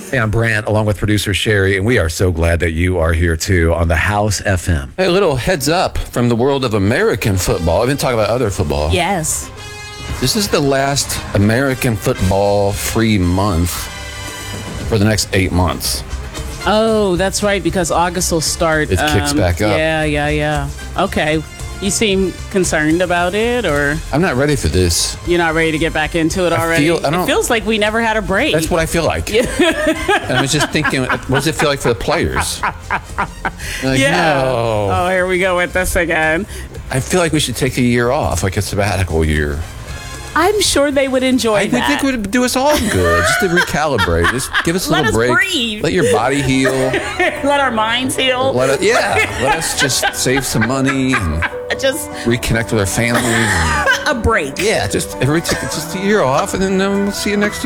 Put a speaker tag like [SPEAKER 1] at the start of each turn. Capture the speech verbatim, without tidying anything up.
[SPEAKER 1] Hey, I'm Brant, along with producer Sherry, and we are so glad that you are here too on the House F M.
[SPEAKER 2] Hey, a little heads up from the world of American football. I've been talking about other football.
[SPEAKER 3] Yes.
[SPEAKER 2] This is the last American football free month for the next eight months.
[SPEAKER 3] Oh, that's right, because August will start.
[SPEAKER 2] It kicks back up.
[SPEAKER 3] Yeah, yeah, yeah. Okay. You seem concerned about it, or
[SPEAKER 2] I'm not ready for this.
[SPEAKER 3] you're not ready to get back into it
[SPEAKER 2] I
[SPEAKER 3] already?
[SPEAKER 2] feel- I don't-
[SPEAKER 3] It feels like we never had a break.
[SPEAKER 2] That's what I feel like. And I was just thinking, what does it feel like for the players? Like,
[SPEAKER 3] yeah.
[SPEAKER 2] no.
[SPEAKER 3] Oh, here we go with this again.
[SPEAKER 2] I feel like we should take a year off, like a sabbatical year.
[SPEAKER 3] I'm sure they would enjoy
[SPEAKER 2] I would
[SPEAKER 3] that.
[SPEAKER 2] think it would do us all good, just to recalibrate. Just give us a
[SPEAKER 3] Let
[SPEAKER 2] little
[SPEAKER 3] us
[SPEAKER 2] break.
[SPEAKER 3] breathe.
[SPEAKER 2] Let your body heal.
[SPEAKER 3] Let our minds heal.
[SPEAKER 2] Let us, yeah, let us just save some money and
[SPEAKER 3] Just
[SPEAKER 2] reconnect with our families. And,
[SPEAKER 3] a break.
[SPEAKER 2] yeah, just every just a year off, and then um, we'll see you next year.